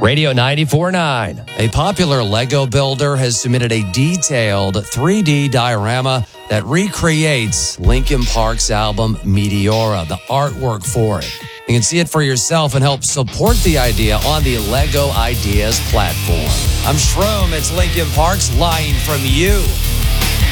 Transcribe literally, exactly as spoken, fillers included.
Radio ninety-four point nine. A popular Lego builder has submitted a detailed three D diorama that recreates Linkin Park's album Meteora, the artwork for it. You can see it for yourself and help support the idea on the Lego Ideas platform. I'm Shroom. It's Linkin Park's Lying From You.